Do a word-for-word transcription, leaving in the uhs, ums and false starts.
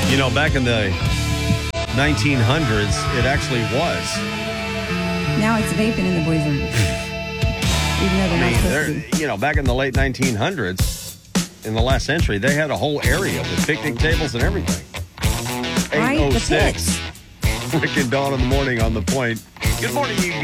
You know, back in the nineteen hundreds, it actually was. Now it's vaping in the boys' room. Even though they're I not mean, supposed they're, to be. you know, back in the late nineteen hundreds, in the last century, they had a whole area with picnic tables and everything. Right? The eight oh six. pits. Rick and Dawn in the morning on the point. Good morning, you